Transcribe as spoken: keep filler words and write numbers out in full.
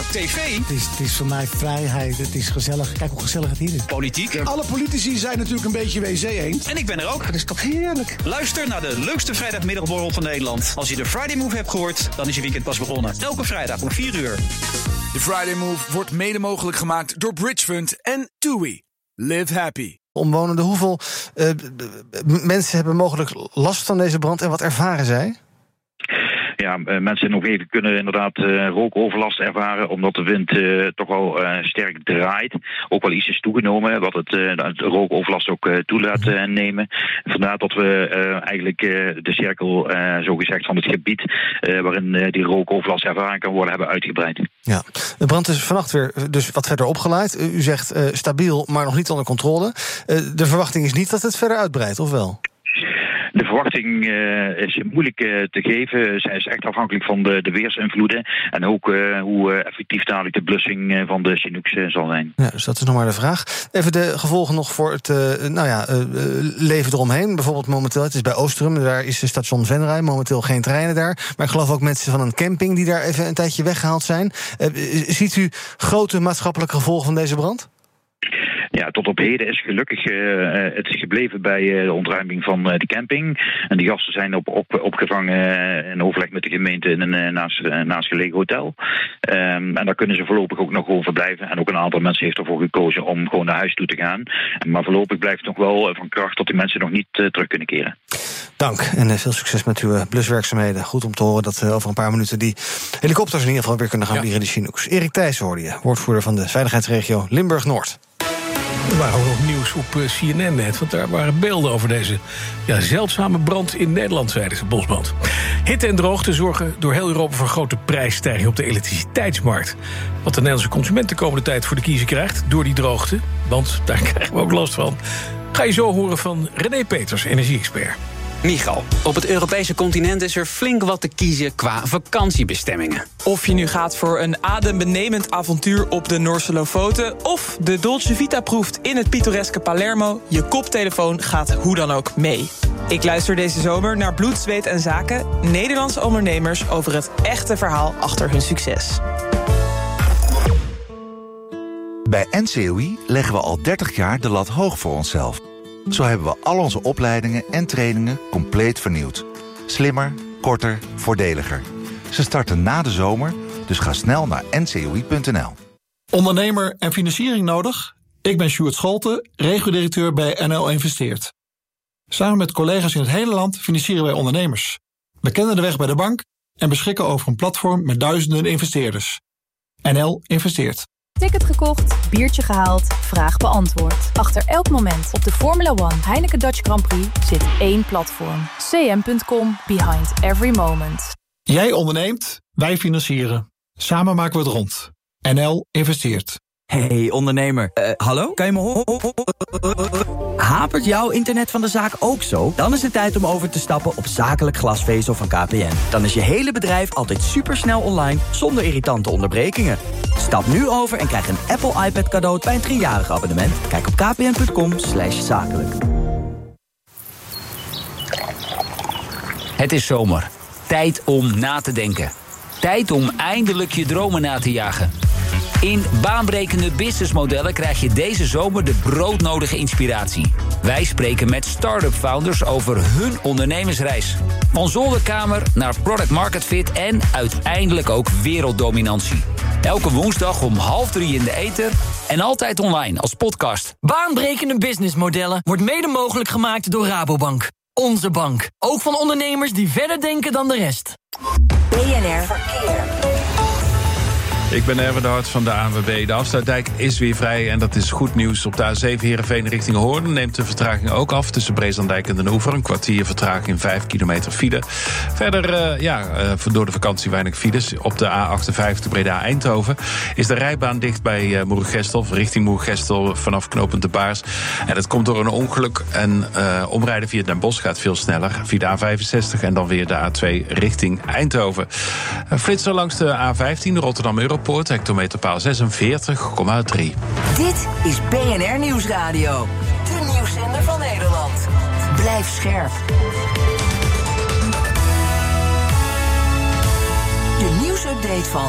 tv. Het is, het is voor mij vrijheid, het is gezellig. Kijk hoe gezellig het hier is. Politiek. Alle politici zijn natuurlijk een beetje W C-eend. En ik ben er ook. Dat is toch heerlijk. Luister naar de leukste vrijdagmiddagborrel van Nederland. Als je de Friday Move hebt gehoord, dan is je weekend pas begonnen. Elke vrijdag om vier uur. De Friday Move wordt mede mogelijk gemaakt door Bridgefund en TUI. Live happy. Omwonenden, hoeveel uh, mensen hebben mogelijk last van deze brand en wat ervaren zij? Ja, uh, mensen in de omgeving kunnen inderdaad uh, rookoverlast ervaren, omdat de wind uh, toch wel uh, sterk draait. Ook wel iets is toegenomen, wat het, uh, het rookoverlast ook uh, toe laat uh, nemen. Vandaar dat we uh, eigenlijk uh, de cirkel, uh, zogezegd, van het gebied uh, waarin uh, die rookoverlast ervaren kan worden, hebben uitgebreid. Ja, de brand is vannacht weer dus wat verder opgeleid. U zegt uh, stabiel, maar nog niet onder controle. Uh, de verwachting is niet dat het verder uitbreidt, of wel? De verwachting uh, is moeilijk uh, te geven. Zij is echt afhankelijk van de, de weersinvloeden. En ook uh, hoe uh, effectief dadelijk de blussing uh, van de Chinooks uh, zal zijn. Ja, dus dat is nog maar de vraag. Even de gevolgen nog voor het uh, nou ja, uh, leven eromheen. Bijvoorbeeld momenteel, het is bij Oostrum. Daar is de station Venray. Momenteel geen treinen daar. Maar ik geloof ook mensen van een camping die daar even een tijdje weggehaald zijn. Uh, ziet u grote maatschappelijke gevolgen van deze brand? Ja, tot op heden is gelukkig uh, het is gebleven bij uh, de ontruiming van uh, de camping. En die gasten zijn op, op, opgevangen uh, in overleg met de gemeente in een uh, naast, uh, naastgelegen hotel. Um, en daar kunnen ze voorlopig ook nog gewoon verblijven. En ook een aantal mensen heeft ervoor gekozen om gewoon naar huis toe te gaan. En, maar voorlopig blijft het nog wel uh, van kracht dat die mensen nog niet uh, terug kunnen keren. Dank en uh, veel succes met uw uh, bluswerkzaamheden. Goed om te horen dat uh, over een paar minuten die helikopters in ieder geval weer kunnen gaan vliegen, ja. Die Chinooks. Erik Thijssen hoorde je, woordvoerder van de veiligheidsregio Limburg-Noord. Er waren ook nog nieuws op C N N net, want daar waren beelden over deze ja, zeldzame brand in Nederland, zeiden ze, Bosbrand. Hitte en droogte zorgen door heel Europa voor grote prijsstijging op de elektriciteitsmarkt. Wat de Nederlandse consument de komende tijd voor de kiezer krijgt door die droogte, want daar krijgen we ook last van, ga je zo horen van René Peters, energie-expert. Michal, op het Europese continent is er flink wat te kiezen qua vakantiebestemmingen. Of je nu gaat voor een adembenemend avontuur op de Noorse Lofoten of de Dolce Vita proeft in het pittoreske Palermo, je koptelefoon gaat hoe dan ook mee. Ik luister deze zomer naar Bloed, Zweet en Zaken, Nederlandse ondernemers over het echte verhaal achter hun succes. Bij N C O I leggen we al dertig jaar de lat hoog voor onszelf. Zo hebben we al onze opleidingen en trainingen compleet vernieuwd. Slimmer, korter, voordeliger. Ze starten na de zomer, dus ga snel naar N C O I punt N L. Ondernemer en financiering nodig? Ik ben Sjoerd Scholte, regio-directeur bij N L Investeert. Samen met collega's in het hele land financieren wij ondernemers. We kennen de weg bij de bank en beschikken over een platform met duizenden investeerders. N L Investeert. Ticket gekocht, biertje gehaald, vraag beantwoord. Achter elk moment op de Formula One Heineken Dutch Grand Prix zit één platform. C M punt com, behind every moment. Jij onderneemt, wij financieren. Samen maken we het rond. N L Investeert. Hey ondernemer, uh, hallo? Kan je me horen? Hapert jouw internet van de zaak ook zo? Dan is het tijd om over te stappen op zakelijk glasvezel van K P N. Dan is je hele bedrijf altijd supersnel online, zonder irritante onderbrekingen. Stap nu over en krijg een Apple iPad cadeau bij een driejarig abonnement. Kijk op kpn punt com slash zakelijk. Het is zomer. Tijd om na te denken. Tijd om eindelijk je dromen na te jagen. In baanbrekende businessmodellen krijg je deze zomer de broodnodige inspiratie. Wij spreken met start-up founders over hun ondernemersreis. Van zolderkamer naar product market fit en uiteindelijk ook werelddominantie. Elke woensdag om half drie in de ether en altijd online als podcast. Baanbrekende businessmodellen wordt mede mogelijk gemaakt door Rabobank. Onze bank. Ook van ondernemers die verder denken dan de rest. B N R Verkeer. Ik ben Erwin de Hart van de A N W B. De afsluitdijk is weer vrij en dat is goed nieuws. Op de A zeven Heerenveen richting Hoorn neemt de vertraging ook af tussen Breeslanddijk en Den Oever. Een kwartier vertraging, vijf kilometer file. Verder, uh, ja, uh, door de vakantie weinig files. Op de A achtenvijftig Breda-Eindhoven is de rijbaan dicht bij uh, Moergestel, richting Moergestel vanaf knooppunt De Baars. En dat komt door een ongeluk en uh, omrijden via Den Bosch gaat veel sneller. Via de A vijfenzestig en dan weer de A twee richting Eindhoven. Uh, flitser langs de A vijftien Rotterdam-Europoort. Hectometerpaal zesenveertig komma drie. Dit is B N R Nieuwsradio. De nieuwszender van Nederland. Blijf scherp. De nieuwsupdate van